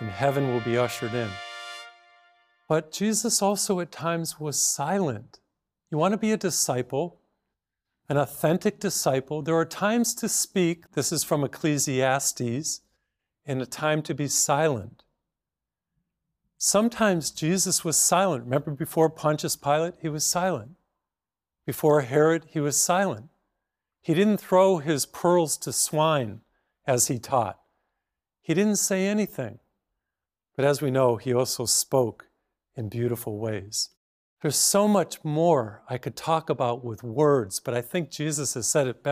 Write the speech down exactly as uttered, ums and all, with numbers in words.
and heaven will be ushered in. But Jesus also at times was silent. You want to be a disciple, an authentic disciple, there are times to speak, this is from Ecclesiastes, and a time to be silent. Sometimes Jesus was silent. Remember before Pontius Pilate, he was silent. Before Herod, he was silent. He didn't throw his pearls to swine as he taught. He didn't say anything. But as we know, he also spoke in beautiful ways. There's so much more I could talk about with words, but I think Jesus has said it best.